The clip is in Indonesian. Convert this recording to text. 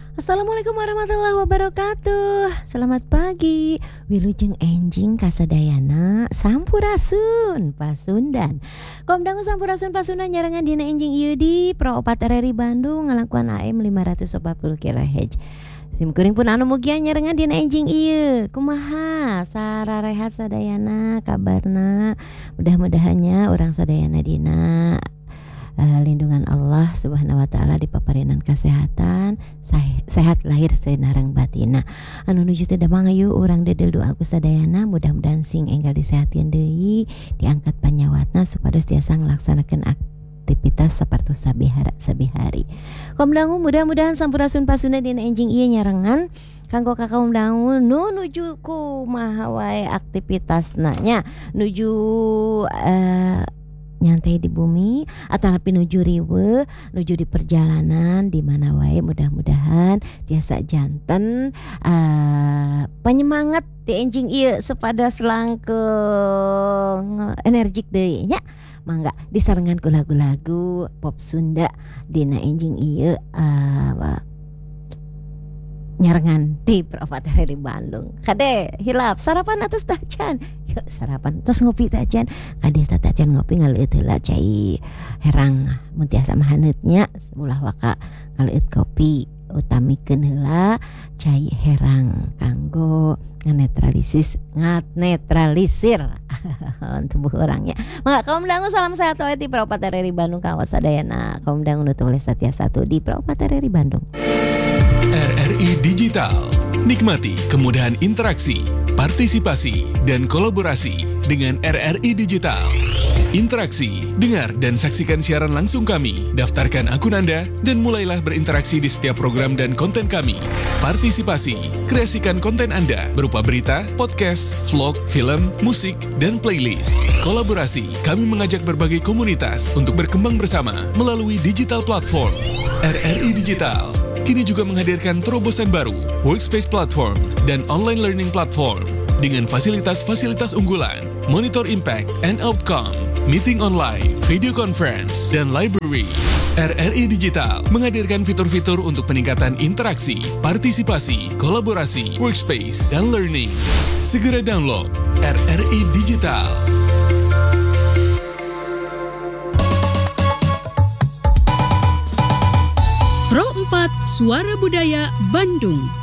Assalamualaikum warahmatullahi wabarakatuh. Selamat pagi. Wilujeng enjing kasadayana sampurasun pasundan. Komdangu sampurasun pasundan nyarengan dina enjing ieu di Pro 4 RRI Bandung ngalakuan AM 540 kHz. Sim kuring pun anu mugia nyarengan dina enjing ieu. Kumaha sararehat sadayana kabarna? Mudah-mudahannya orang sadayana dina lindungan Allah subhanahu wa ta'ala dipaparinan kesehatan sehat lahir senarang batina anu nuju teh damang ayu urang dedel doa ku sadayana mudah-mudahan sing enggal disehatkeun deui diangkat panyawatna supados tiasa nglaksanakeun aktivitas sapertos sabihari. Komdangu mudah-mudahan sampurasun pasuna dina enjing ieu nyarengan kanggo kakaum dangu nuju kumaha wae aktivitasna nya nuju nyantai di bumi atau nuju riweuh nuju di perjalanan di mana wae mudah-mudahan tiasa janten penyemangat di enjing ieu supados langkung energik deui nya mangga disarengan ku lagu-lagu pop Sunda dina enjing ieu nyarengan di Pro 4 RRI Bandung. Kade hilap sarapan atus tacan. Yuk sarapan terus ngopi tacan. Kade tacan ngopi ngaleut heula cai herang mun tiasa mah haneutnya ulah waka ngaleut kopi utamikeun heula cai herang kanggo nganetralisir tubuh orangnya. Mangga kaum dangu salam sehat wae di Pro 4 RRI Bandung kawas sadayana. Kaum dangu nu tulis Satya 1 di Pro 4 RRI Bandung. RRI Digital. Nikmati kemudahan interaksi, partisipasi, dan kolaborasi dengan RRI Digital. Interaksi, dengar dan saksikan siaran langsung kami, daftarkan akun Anda, dan mulailah berinteraksi di setiap program dan konten kami. Partisipasi, kreasikan konten Anda berupa berita, podcast, vlog, film, musik, dan playlist. Kolaborasi, kami mengajak berbagai komunitas untuk berkembang bersama melalui digital platform. RRI Digital kini juga menghadirkan terobosan baru, workspace platform, dan online learning platform dengan fasilitas-fasilitas unggulan, monitor impact and outcome, meeting online, video conference, dan library. RRI Digital menghadirkan fitur-fitur untuk peningkatan interaksi, partisipasi, kolaborasi, workspace, dan learning. Segera download RRI Digital. Pro 4 Suara Budaya Bandung.